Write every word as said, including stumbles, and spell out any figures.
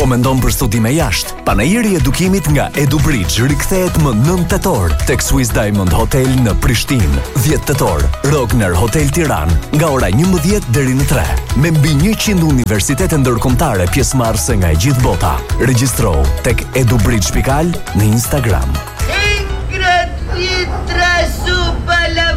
Po mendon për studime jashtë? Panajiri i edukimit nga EduBridge rikthehet më nëntë tetor tek Swiss Diamond Hotel në Prishtinë. dhjetë tetor, Rogner Hotel Tiranë, nga ora njëmbëdhjetë deri në tre, me mbi njëqind universitete ndërkombëtare pjesëmarrëse nga e gjithë bota. Regjistro tek edubridge pikal në Instagram. Ingrid Vitra Supala